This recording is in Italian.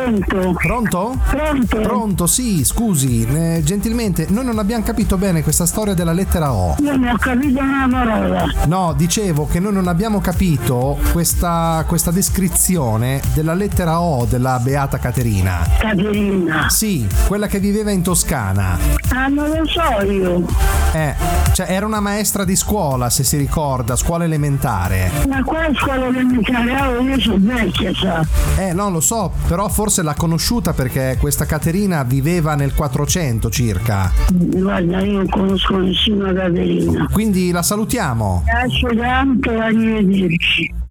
Pronto? Pronto? Pronto? Pronto, sì, scusi, gentilmente, noi non abbiamo capito bene questa storia della lettera O. Io non ho capito una parola. No, dicevo che noi non abbiamo capito questa descrizione della lettera O della Beata Caterina. Caterina. Sì, quella che viveva in Toscana. Ah, non lo so io. Cioè era una maestra di scuola, se si ricorda, scuola elementare. Ma qua è scuola elementare, io sono vecchia, sa. Non lo so, però forse l'ha conosciuta perché questa Caterina viveva nel 400 circa. Guarda, io non conosco nessuna Caterina. Quindi la salutiamo. Grazie tanto, arrivederci.